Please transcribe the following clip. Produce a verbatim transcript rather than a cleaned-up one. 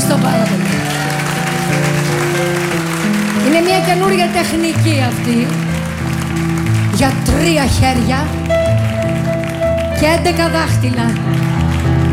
Ευχαριστώ πάρα πολύ. Είναι μια καινούργια τεχνική αυτή για τρία χέρια και έντεκα δάχτυλα.